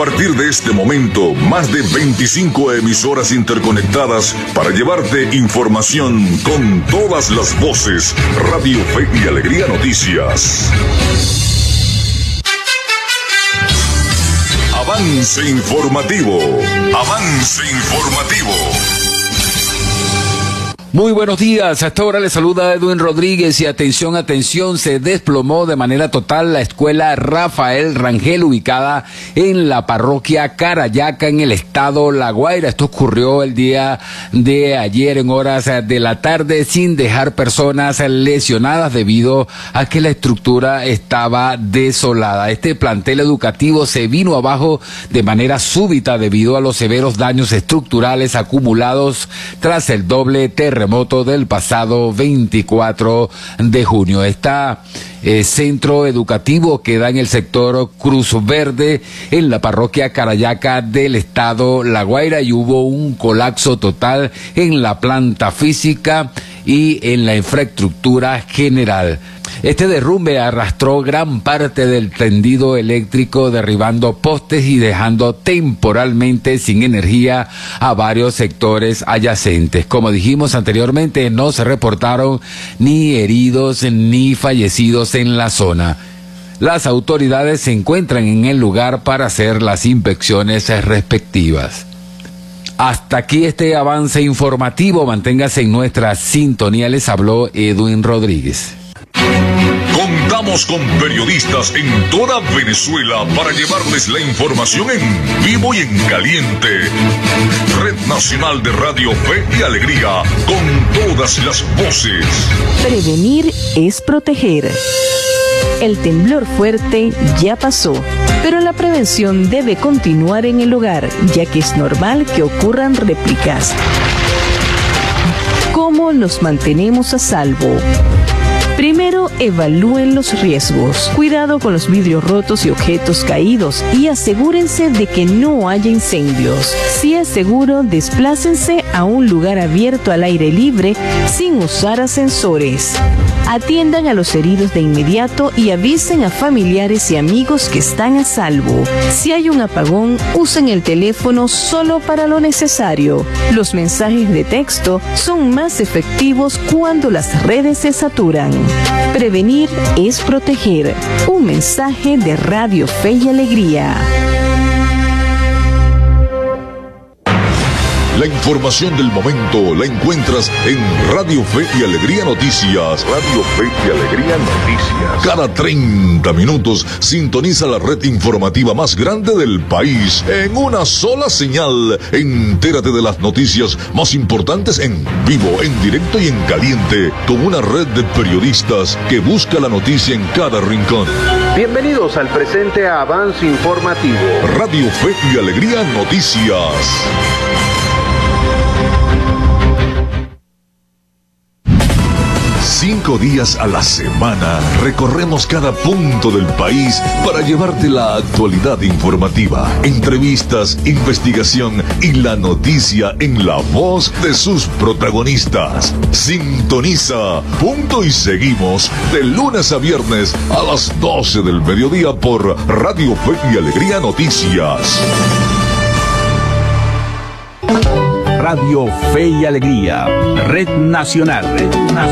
partir de este momento, más de 25 emisoras interconectadas para llevarte información con todas las voces. Radio Fe y Alegría Noticias. Avance informativo. Avance informativo. Muy buenos días, hasta ahora le saluda Edwin Rodríguez y atención, se desplomó de manera total la escuela Rafael Rangel ubicada en la parroquia Carayaca en el estado La Guaira. Esto ocurrió el día de ayer en horas de la tarde sin dejar personas lesionadas debido a que la estructura estaba desolada. Este plantel educativo se vino abajo de manera súbita debido a los severos daños estructurales acumulados tras el doble terremoto del pasado 24 de junio. Centro educativo queda en el sector Cruz Verde, en la parroquia Carayaca del estado La Guaira, y hubo un colapso total en la planta física y en la infraestructura general. Este derrumbe arrastró gran parte del tendido eléctrico, derribando postes y dejando temporalmente sin energía a varios sectores adyacentes. Como dijimos anteriormente, no se reportaron ni heridos ni fallecidos en la zona. Las autoridades se encuentran en el lugar para hacer las inspecciones respectivas. Hasta aquí este avance informativo. Manténgase en nuestra sintonía. Les habló Edwin Rodríguez. Contamos con periodistas en toda Venezuela para llevarles la información en vivo y en caliente. Red Nacional de Radio Fe y Alegría, con todas las voces. Prevenir es proteger. El temblor fuerte ya pasó, pero la prevención debe continuar en el hogar, ya que es normal que ocurran réplicas. ¿Cómo nos mantenemos a salvo? Primero, evalúen los riesgos. Cuidado con los vidrios rotos y objetos caídos y asegúrense de que no haya incendios. Si es seguro, desplácense a un lugar abierto al aire libre sin usar ascensores. Atiendan a los heridos de inmediato y avisen a familiares y amigos que están a salvo. Si hay un apagón, usen el teléfono solo para lo necesario. Los mensajes de texto son más efectivos cuando las redes se saturan. Prevenir es proteger. Un mensaje de Radio Fe y Alegría. La información del momento la encuentras en Radio Fe y Alegría Noticias. Radio Fe y Alegría Noticias. Cada 30 minutos sintoniza la red informativa más grande del país en una sola señal. Entérate de las noticias más importantes en vivo, en directo y en caliente, con una red de periodistas que busca la noticia en cada rincón. Bienvenidos al presente avance informativo. Radio Fe y Alegría Noticias. Cinco días a la semana recorremos cada punto del país para llevarte la actualidad informativa, entrevistas, investigación y la noticia en la voz de sus protagonistas. Sintoniza Punto y Seguimos de lunes a viernes a las 12 del mediodía por Radio Fe y Alegría Noticias. Radio Fe y Alegría, Red Nacional.